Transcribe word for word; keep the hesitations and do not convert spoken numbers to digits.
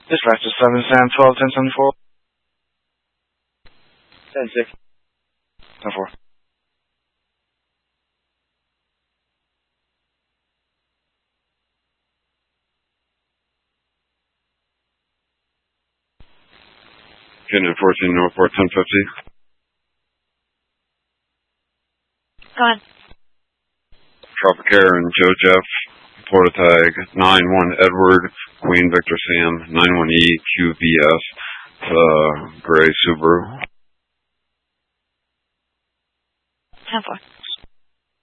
Dispatch to seven Sam twelve ten seventy-four. ten six. ten four. Canyon fourteen Northport ten fifty. Go on. Tropicare and Joe Jeff. Florida tag nine one Edward Queen Victor Sam nine one E Q B S. Uh, gray Subaru. ten four.